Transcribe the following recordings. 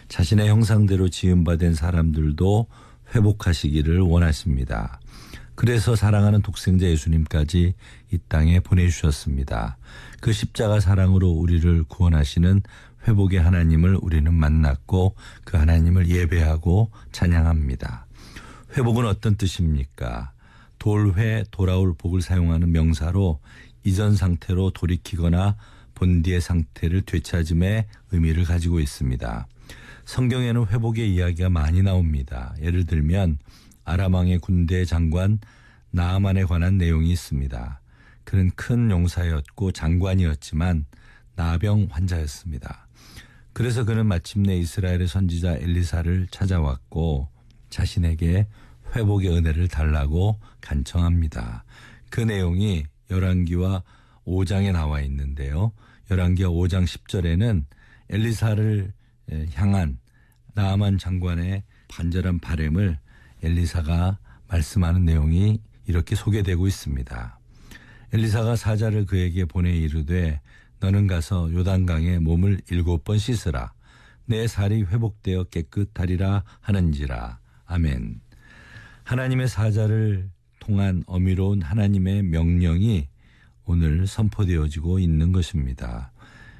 자신의 형상대로 지음받은 사람들도 회복하시기를 원하십니다. 그래서 사랑하는 독생자 예수님까지 이 땅에 보내주셨습니다. 그 십자가 사랑으로 우리를 구원하시는 회복의 하나님을 우리는 만났고 그 하나님을 예배하고 찬양합니다. 회복은 어떤 뜻입니까? 돌회, 돌아올 복을 사용하는 명사로 이전 상태로 돌이키거나 본디의 상태를 되찾음의 의미를 가지고 있습니다. 성경에는 회복의 이야기가 많이 나옵니다. 예를 들면 아람 왕의 군대 장관 나아만에 관한 내용이 있습니다. 그는 큰 용사였고 장관이었지만 나병 환자였습니다. 그래서 그는 마침내 이스라엘의 선지자 엘리사를 찾아왔고 자신에게 회복의 은혜를 달라고 간청합니다. 그 내용이 열왕기와 5장에 나와 있는데요. 열왕기와 5장 10절에는 엘리사를 향한 나아만 장관의 간절한 바람을 엘리사가 말씀하는 내용이 이렇게 소개되고 있습니다. 엘리사가 사자를 그에게 보내 이르되 너는 가서 요단강에 몸을 7번 씻으라. 내 살이 회복되어 깨끗하리라 하는지라. 아멘. 하나님의 사자를 통한 어미로운 하나님의 명령이 오늘 선포되어지고 있는 것입니다.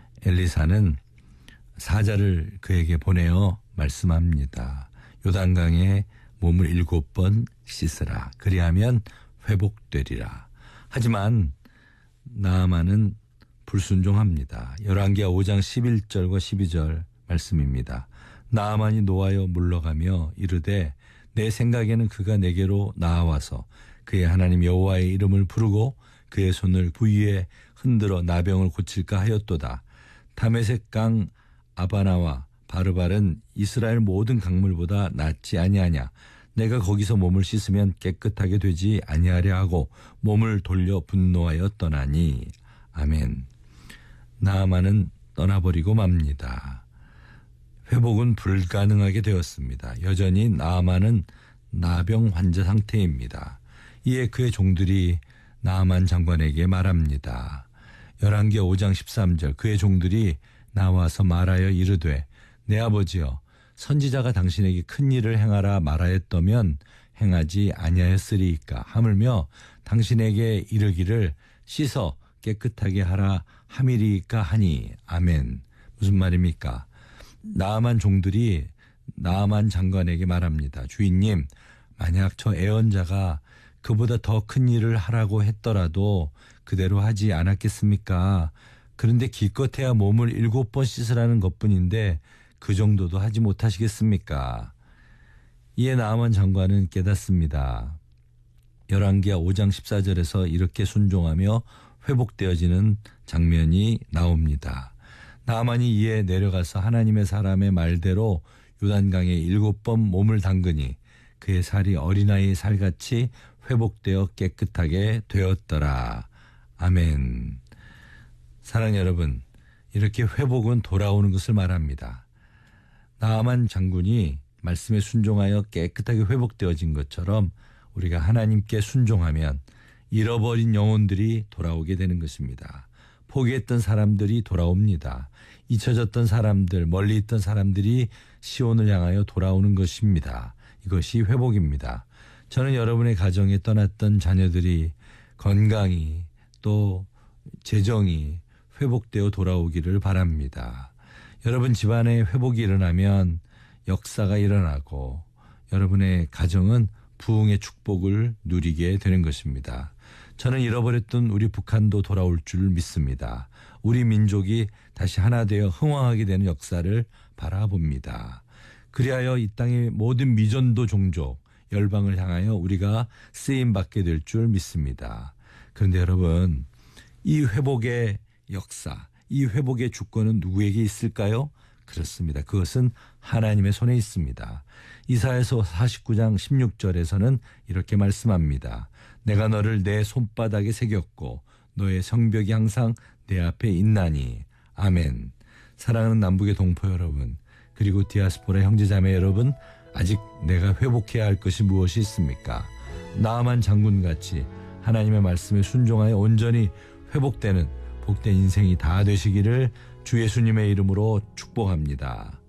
엘리사는 사자를 그에게 보내어 말씀합니다. 요단강에 몸을 7번 씻으라. 그리하면 회복되리라. 하지만 나아만은 불순종합니다. 열왕기하 5장 11절과 12절 말씀입니다. 나아만이 노하여 물러가며 이르되 내 생각에는 그가 내게로 나아와서 그의 하나님 여호와의 이름을 부르고 그의 손을 부위에 흔들어 나병을 고칠까 하였도다. 다메섹 강 아바나와 바르발은 이스라엘 모든 강물보다 낫지 아니하냐. 내가 거기서 몸을 씻으면 깨끗하게 되지 아니하려 하고 몸을 돌려 분노하여 떠나니. 아멘. 나아만은 떠나버리고 맙니다. 회복은 불가능하게 되었습니다. 여전히 나아만은 나병 환자 상태입니다. 이에 그의 종들이 나아만 장관에게 말합니다. 열왕기 5장 13절 그의 종들이 나와서 말하여 이르되 내 아버지여 선지자가 당신에게 큰 일을 행하라 말하였다면 행하지 아니하였으리이까 하물며 당신에게 이르기를 씻어 깨끗하게 하라 함이리이까 하니. 아멘. 무슨 말입니까? 나아만 종들이 나아만 장관에게 말합니다. 주인님, 만약 저 애언자가 그보다 더 큰 일을 하라고 했더라도 그대로 하지 않았겠습니까? 그런데 기껏해야 몸을 7번 씻으라는 것뿐인데 그 정도도 하지 못하시겠습니까? 이에 나아만 장관은 깨닫습니다. 열왕기하 5장 14절에서 이렇게 순종하며 회복되어지는 장면이 나옵니다. 나아만이 이에 내려가서 하나님의 사람의 말대로 요단강에 7번 몸을 담그니 그의 살이 어린아이의 살같이 회복되어 깨끗하게 되었더라. 아멘. 사랑하는 여러분, 이렇게 회복은 돌아오는 것을 말합니다. 나아만 장군이 말씀에 순종하여 깨끗하게 회복되어진 것처럼 우리가 하나님께 순종하면 잃어버린 영혼들이 돌아오게 되는 것입니다. 포기했던 사람들이 돌아옵니다. 잊혀졌던 사람들, 멀리 있던 사람들이 시온을 향하여 돌아오는 것입니다. 이것이 회복입니다. 저는 여러분의 가정에 떠났던 자녀들이 건강이 또 재정이 회복되어 돌아오기를 바랍니다. 여러분 집안에 회복이 일어나면 역사가 일어나고 여러분의 가정은 부흥의 축복을 누리게 되는 것입니다. 저는 잃어버렸던 우리 북한도 돌아올 줄 믿습니다. 우리 민족이 다시 하나 되어 흥왕하게 되는 역사를 바라봅니다. 그리하여 이 땅의 모든 미전도 종족, 열방을 향하여 우리가 쓰임받게 될 줄 믿습니다. 그런데 여러분, 이 회복의 역사, 이 회복의 주권은 누구에게 있을까요? 그렇습니다. 그것은 하나님의 손에 있습니다. 이사야서 49장 16절에서는 이렇게 말씀합니다. 내가 너를 내 손바닥에 새겼고 너의 성벽이 항상 내 앞에 있나니. 아멘. 사랑하는 남북의 동포 여러분, 그리고 디아스포라 형제자매 여러분, 아직 내가 회복해야 할 것이 무엇이 있습니까? 나아만 장군같이 하나님의 말씀에 순종하여 온전히 회복되는 복된 인생이 다 되시기를 주 예수님의 이름으로 축복합니다.